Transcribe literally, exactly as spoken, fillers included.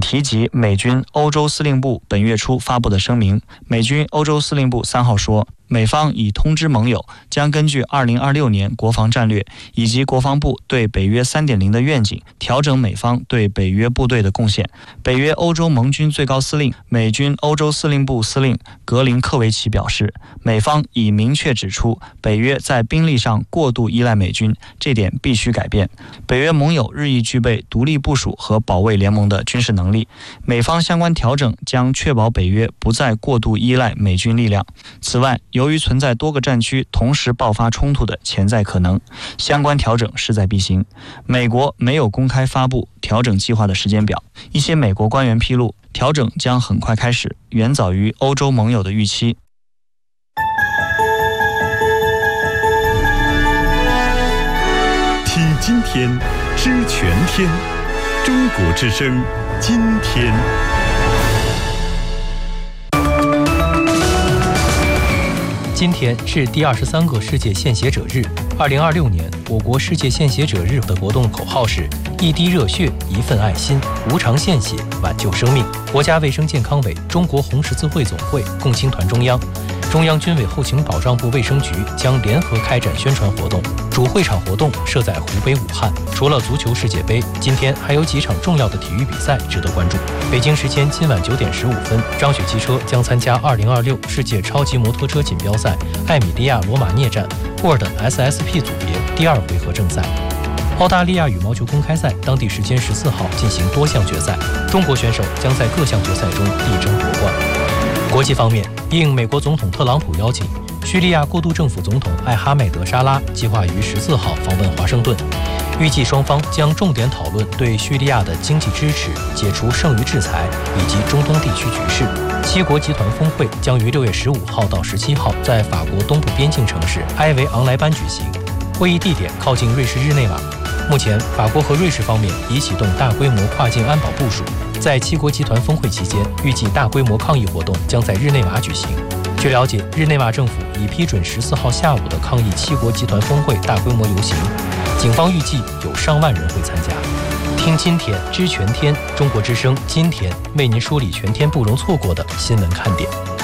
提及美军欧洲司令部本月初发布的声明。美军欧洲司令部三号说，美方已通知盟友，将根据二零二六年国防战略以及国防部对北约 三点零 的愿景，调整美方对北约部队的贡献。北约欧洲盟军最高司令、美军欧洲司令部司令格林科维奇表示，美方已明确指出，北约在兵力上过度依赖美军，这点必须改变。北约盟友日益具备独立部署和保卫联盟的军事能力，美方相关调整将确保北约不再过度依赖美军力量。此外，由于存在多个战区同时爆发冲突的潜在可能，相关调整势在必行。美国没有公开发布调整计划的时间表，一些美国官员披露，调整将很快开始，远早于欧洲盟友的预期。 听今天，知全天，中国之声，今天。 今天是第二十三个世界献血者日。二零二六年，我国世界献血者日的活动口号是“一滴热血，一份爱心，无偿献血，挽救生命”。国家卫生健康委、中国红十字会总会、共青团中央、中央军委后勤保障部卫生局将联合开展宣传活动。主会场活动设在湖北武汉。除了足球世界杯，今天还有几场重要的体育比赛值得关注。北京时间今晚九点十五分，张雪汽车将参加二零二六世界超级摩托车锦标赛艾米利亚罗马涅站 World S S P 组别第二回合正赛。澳大利亚羽毛球公开赛当地时间十四号进行多项决赛，中国选手将在各项决赛中力争夺冠。国际方面，应美国总统特朗普邀请，叙利亚过渡政府总统艾哈迈德沙拉计划于十四号访问华盛顿，预计双方将重点讨论对叙利亚的经济支持、解除剩余制裁以及中东地区局势。七国集团峰会将于六月十五号到十七号在法国东部边境城市埃维昂莱班举行，会议地点靠近瑞士日内瓦。目前，法国和瑞士方面已启动大规模跨境安保部署。在七国集团峰会期间，预计大规模抗议活动将在日内瓦举行。据了解，日内瓦政府已批准十四号下午的抗议七国集团峰会大规模游行，警方预计有上万人会参加。听今天，知全天，中国之声今天为您梳理全天不容错过的新闻看点。